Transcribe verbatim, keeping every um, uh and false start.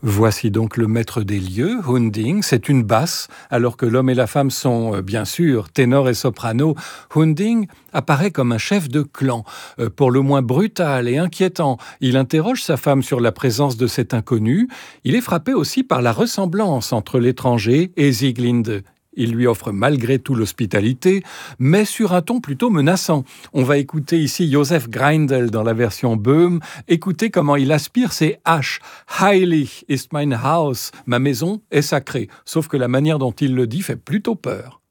Voici donc le maître des lieux, Hunding, c'est une basse, alors que l'homme et la femme sont, euh, bien sûr, ténor et soprano. Hunding apparaît comme un chef de clan, euh, pour le moins brutal et inquiétant. Il interroge sa femme sur la présence de cet inconnu. Il est frappé aussi par la ressemblance entre l'étranger et Sieglinde. Il lui offre malgré tout l'hospitalité, mais sur un ton plutôt menaçant. On va écouter ici Joseph Greindl dans la version Böhm. Écoutez comment il aspire ses H. Heilig ist mein Haus, ma maison est sacrée. Sauf que la manière dont il le dit fait plutôt peur.